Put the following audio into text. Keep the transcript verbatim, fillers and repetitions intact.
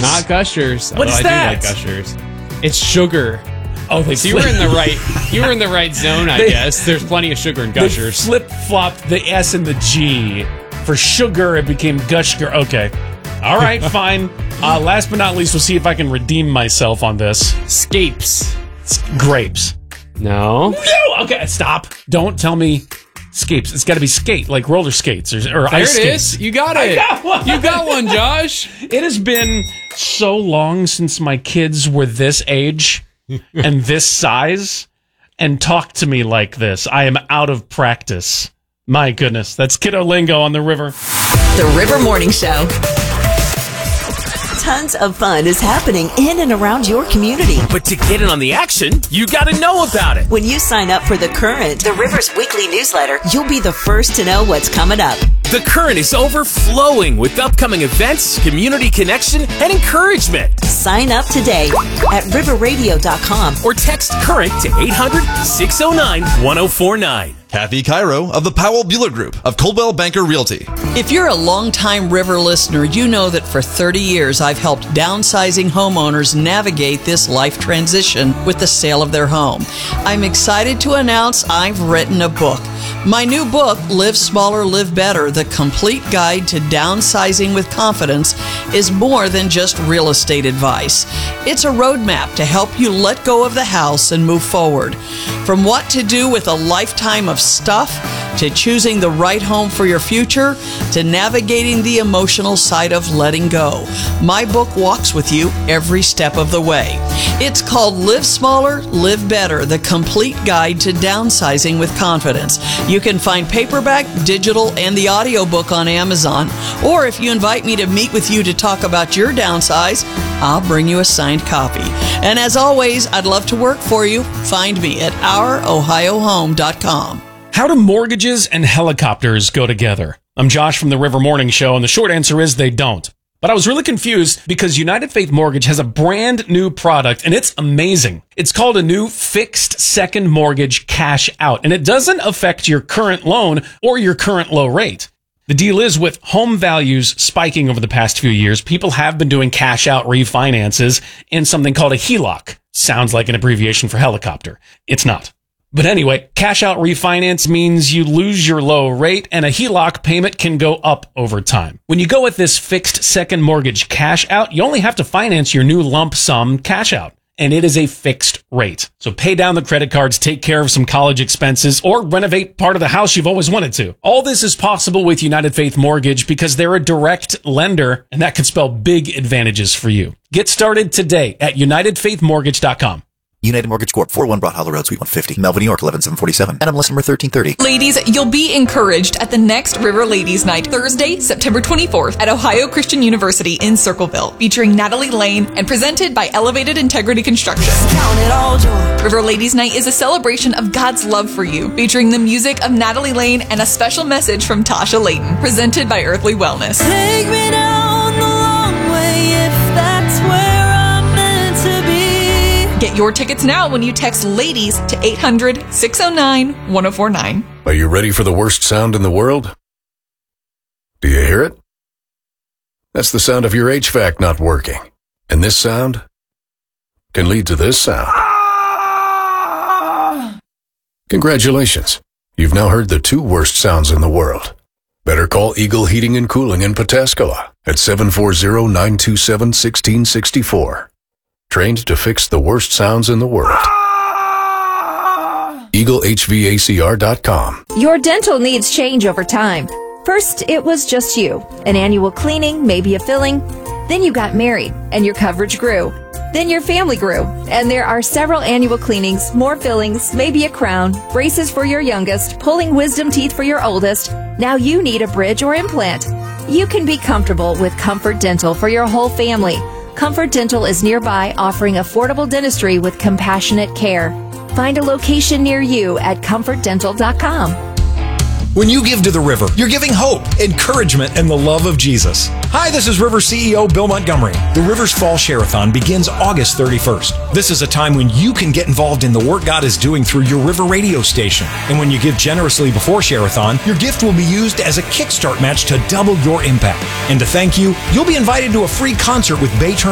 Not Gushers. What Although is I that? do like Gushers. It's sugar. Oh, they So you were in the right. You were in the right zone, I They- guess. There's plenty of sugar in They Gushers. flip-flopped the S and the G. For sugar, it became Gushger. Okay. All right, fine. Uh, last but not least, we'll see if I can redeem myself on this. Scapes. S- grapes. No. No! Okay, stop. Don't tell me scapes. It's got to be skate, like roller skates or, or There ice it skates. is. You got I it. got one. You got one, Josh. It has been so long since my kids were this age and this size and talked to me like this. I am out of practice. My goodness. That's Kiddo Lingo on the river. The River Morning Show. Tons of fun is happening in and around your community. But to get in on the action, you gotta know about it. When you sign up for The Current, the River's weekly newsletter, you'll be the first to know what's coming up. The Current is overflowing with upcoming events, community connection, and encouragement. Sign up today at river radio dot com. Or text Current to eight hundred, six oh nine, one oh four nine. Kathy Cairo of the Powell Bueller Group of Coldwell Banker Realty. If you're a longtime River listener, you know that for thirty years I've helped downsizing homeowners navigate this life transition with the sale of their home. I'm excited to announce I've written a book. My new book, Live Smaller, Live Better, The Complete Guide to Downsizing with Confidence, is more than just real estate advice. It's a roadmap to help you let go of the house and move forward. From what to do with a lifetime of stuff, to choosing the right home for your future, to navigating the emotional side of letting go. My book walks with you every step of the way. It's called Live Smaller, Live Better, The Complete Guide to Downsizing with Confidence. You can find paperback, digital, and the audiobook on Amazon. Or if you invite me to meet with you to talk about your downsize, I'll bring you a signed copy. And as always, I'd love to work for you. Find me at our ohio home dot com. How do mortgages and helicopters go together? I'm Josh from the River Morning Show, and the short answer is they don't. But I was really confused because United Faith Mortgage has a brand new product, and it's amazing. It's called a new fixed second mortgage cash out, and it doesn't affect your current loan or your current low rate. The deal is, with home values spiking over the past few years, people have been doing cash out refinances in something called a H E L O C. Sounds like an abbreviation for helicopter. It's not. But anyway, cash out refinance means you lose your low rate and a H E L O C payment can go up over time. When you go with this fixed second mortgage cash out, you only have to finance your new lump sum cash out. And it is a fixed rate. So pay down the credit cards, take care of some college expenses, or renovate part of the house you've always wanted to. All this is possible with United Faith Mortgage because they're a direct lender, and that could spell big advantages for you. Get started today at united faith mortgage dot com. United Mortgage Corp, four oh one Broad Hollow Road, Suite one fifty, Melville, New York, eleven seven forty-seven. N M L S number thirteen thirty. Ladies, you'll be encouraged at the next River Ladies Night, Thursday, September twenty-fourth at Ohio Christian University in Circleville, featuring Natalie Lane and presented by Elevated Integrity Construction. Count it all joy. River Ladies Night is a celebration of God's love for you, featuring the music of Natalie Lane and a special message from Tasha Layton, presented by Earthly Wellness. Take me down the long way if that's where I'm meant to be. Get your tickets now when you text LADIES to eight hundred, six oh nine, one oh four nine. Are you ready for the worst sound in the world? Do you hear it? That's the sound of your H V A C not working. And this sound can lead to this sound. Congratulations. You've now heard the two worst sounds in the world. Better call Eagle Heating and Cooling in Pataskala at seven four zero, nine two seven, one six six four. Trained to fix the worst sounds in the world. Eagle H V A C R dot com. Your dental needs change over time. First, it was just you. An annual cleaning, maybe a filling. Then you got married, and your coverage grew. Then your family grew, and there are several annual cleanings, more fillings, maybe a crown, braces for your youngest, pulling wisdom teeth for your oldest. Now you need a bridge or implant. You can be comfortable with Comfort Dental for your whole family. Comfort Dental is nearby, offering affordable dentistry with compassionate care. Find a location near you at comfort dental dot com. When you give to the River, you're giving hope, encouragement, and the love of Jesus. Hi, this is River C E O Bill Montgomery. The River's Fall Share-a-thon begins August thirty-first. This is a time when you can get involved in the work God is doing through your River radio station. And when you give generously before Share-a-thon, your gift will be used as a kickstart match to double your impact. And to thank you, you'll be invited to a free concert with Bay